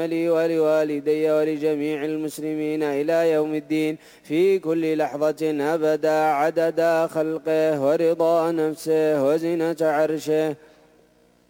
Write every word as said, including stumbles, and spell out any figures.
لي ولوالدي ولجميع المسلمين إلى يوم الدين في كل لحظة أبدا عدد خلقه ورضا نفسه وزنة عرشه.